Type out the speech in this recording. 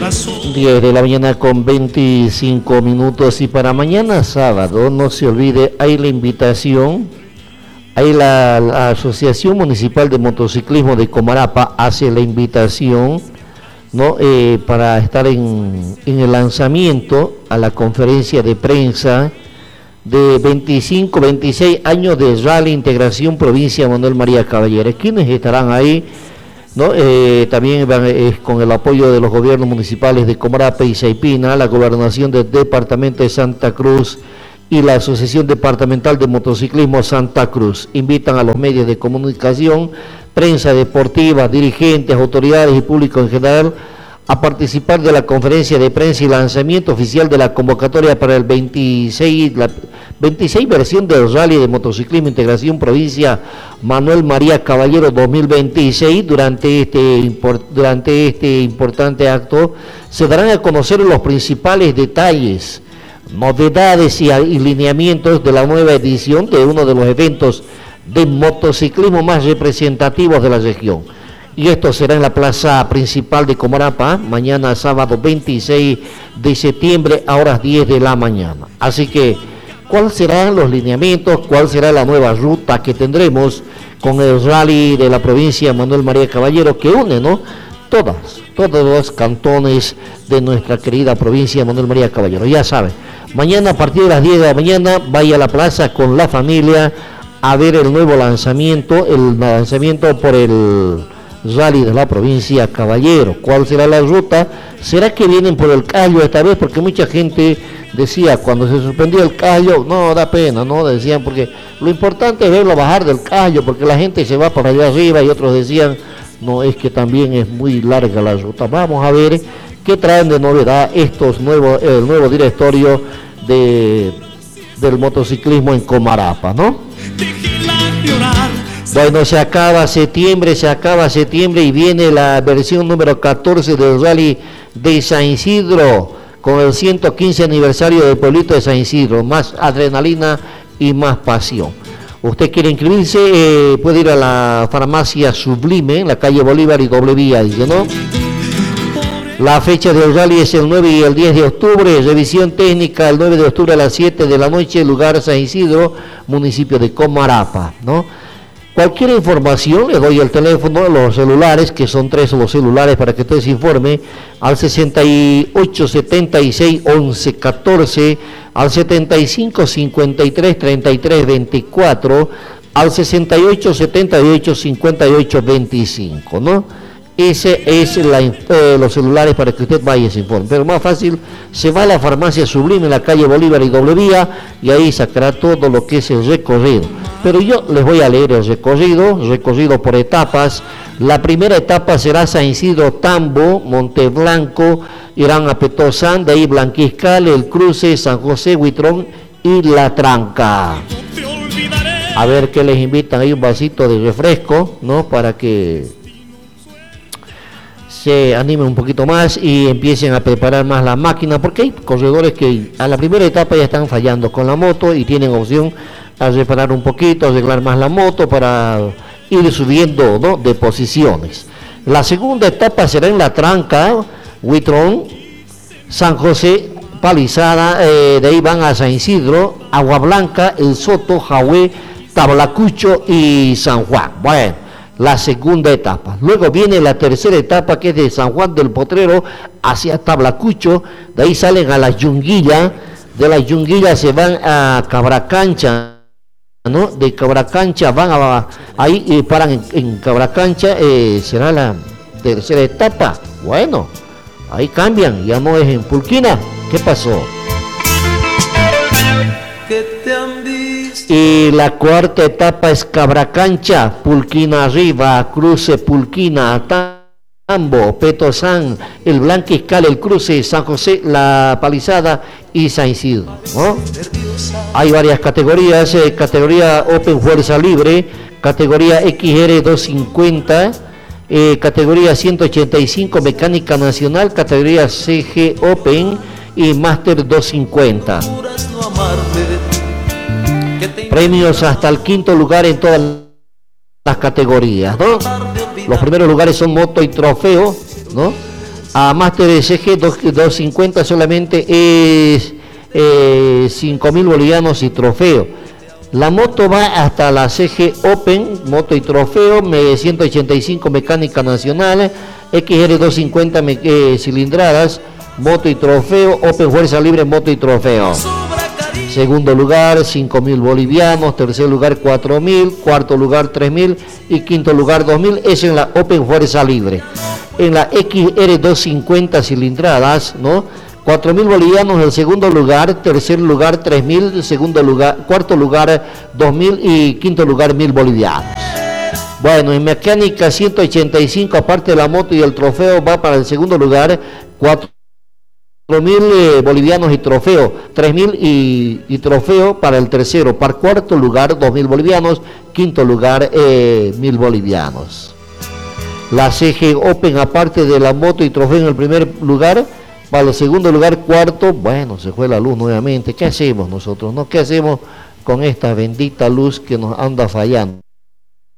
10 de la mañana con 25 minutos y para mañana sábado, no se olvide, hay la invitación, hay la Asociación Municipal de Motociclismo de Comarapa hace la invitación, ¿no? Para estar en el lanzamiento a la conferencia de prensa de 26 años de Rally Integración Provincia Manuel María Caballero. ¿Quiénes estarán ahí? ¿No? También van con el apoyo de los gobiernos municipales de Comarapa y Saipina, la gobernación del departamento de Santa Cruz y la Asociación Departamental de Motociclismo Santa Cruz. Invitan a los medios de comunicación, prensa deportiva, dirigentes, autoridades y público en general a participar de la conferencia de prensa y lanzamiento oficial de la convocatoria para el 26 versión del Rally de Motociclismo Integración Provincia Manuel María Caballero 2026. Durante este importante acto se darán a conocer los principales detalles, novedades y lineamientos de la nueva edición de uno de los eventos de motociclismo más representativos de la región. Y esto será en la plaza principal de Comarapa, mañana sábado 26 de septiembre a horas 10 de la mañana. Así que, ¿cuáles serán los lineamientos? ¿Cuál será la nueva ruta que tendremos con el rally de la provincia Manuel María Caballero que une, ¿no? Todos los cantones de nuestra querida provincia Manuel María Caballero. Ya saben, mañana a partir de las 10 de la mañana vaya a la plaza con la familia a ver el nuevo lanzamiento, por el Rally de la provincia Caballero. ¿Cuál será la ruta? ¿Será que vienen por el Cayo esta vez? Porque mucha gente decía, cuando se suspendió el Cayo, no, da pena, ¿no? Decían, porque lo importante es verlo bajar del Cayo, porque la gente se va para allá arriba, y otros decían, no, es que también es muy larga la ruta. Vamos a ver qué traen de novedad el nuevo directorio del motociclismo en Comarapa, ¿no? Bueno, se acaba septiembre y viene la versión número 14 del Rally de San Isidro, con el 115 aniversario del pueblito de San Isidro, más adrenalina y más pasión. Usted quiere inscribirse, puede ir a la farmacia Sublime, en la calle Bolívar y doble vía, dice, ¿no? La fecha del rally es el 9 y el 10 de octubre, revisión técnica el 9 de octubre a las 7 de la noche, lugar San Isidro, municipio de Comarapa, ¿no? Cualquier información, le doy el teléfono, los celulares, que son 3 los celulares para que usted se informe, al 68 76 11 14, al 75 53 33 24, al 68 78 58 25, ¿no? Ese es los celulares para que usted vaya y se informe. Pero más fácil, se va a la farmacia Sublime en la calle Bolívar y doble vía, y ahí sacará todo lo que es el recorrido. Pero yo les voy a leer el recorrido por etapas. La primera etapa será San Isidro Tambo, Monteblanco, irán a Petosán, de ahí Blanquiscal, El Cruce, San José, Huitrón y La Tranca. A ver qué les invitan, hay un vasito de refresco, ¿no? Para que se animen un poquito más y empiecen a preparar más la máquina, porque hay corredores que a la primera etapa ya están fallando con la moto y tienen opción a reparar un poquito, arreglar más la moto para ir subiendo, ¿no?, de posiciones. La segunda etapa será en La Tranca, Huitrón, San José, Palizada, de ahí van a San Isidro, Agua Blanca, El Soto, Jahué, Tablacucho y San Juan. Bueno, la segunda etapa. Luego viene la tercera etapa, que es de San Juan del Potrero hacia Tablacucho, de ahí salen a la Yunguilla, de la Yunguilla se van a Cabracancha, ¿no? De Cabracancha van ahí y paran en Cabracancha, será la tercera etapa. Bueno, ahí cambian, ya no es en Pulquina. ¿Qué pasó? Y la cuarta etapa es Cabracancha, Pulquina arriba, Cruce, Pulquina, Tambo, Petosán, el Blanquiscal, El Cruce, San José, La Palizada y San Isidro, ¿no? Hay varias categorías, categoría Open Fuerza Libre, categoría XR 250, categoría 185 Mecánica Nacional, categoría CG Open y Master 250. Premios hasta el quinto lugar en todas las categorías, ¿no? Los primeros lugares son moto y trofeo, ¿no? A Master CG 250 solamente es 5.000 bolivianos y trofeo. La moto va hasta la CG Open, moto y trofeo, 185 mecánica nacional, XR 250 cilindradas, moto y trofeo, Open fuerza libre, moto y trofeo. Segundo lugar, 5.000 bolivianos, tercer lugar 4.000, cuarto lugar 3.000 y quinto lugar 2.000, es en la Open fuerza libre. En la XR 250 cilindradas, ¿no? 4.000 bolivianos el segundo lugar, tercer lugar 3.000, segundo lugar, cuarto lugar 2.000 y quinto lugar 1.000 bolivianos. Bueno, en mecánica 185, aparte de la moto y el trofeo, va para el segundo lugar 4.000 bolivianos y trofeo, 3.000 y trofeo para el tercero, para el cuarto lugar 2.000 bolivianos, quinto lugar 1.000 bolivianos. La CG Open, aparte de la moto y trofeo en el primer lugar, para el segundo lugar, cuarto, bueno, se fue la luz nuevamente. ¿Qué hacemos nosotros? ¿No? ¿Qué hacemos con esta bendita luz que nos anda fallando?